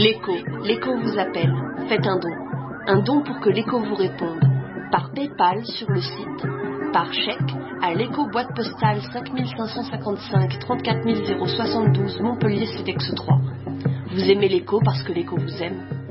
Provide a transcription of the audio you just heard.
L'écho vous appelle. Faites un don. Un don pour que l'écho vous réponde. Par PayPal sur le site, par chèque à l'écho boîte postale 5555 34 072 Montpellier CEDEX 3. Vous aimez l'écho parce que l'écho vous aime.